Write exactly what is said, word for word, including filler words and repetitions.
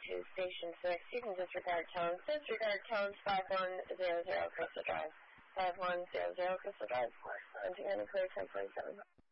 to Station six. You can disregard tones. Disregard tones five one zero zero Crystal Drive. five one zero zero Crystal Drive. Once again, clear ten forty-seven.